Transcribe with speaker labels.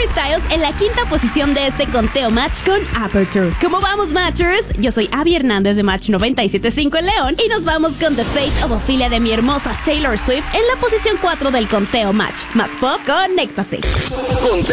Speaker 1: Styles en la quinta posición de este conteo Match con Aperture. ¿Cómo vamos, Matchers? Yo soy Abby Hernández de Match 97.5 en León y nos vamos con The Fate of Ophelia de mi hermosa Taylor Swift en la posición 4 del conteo Match. Más pop, conéctate.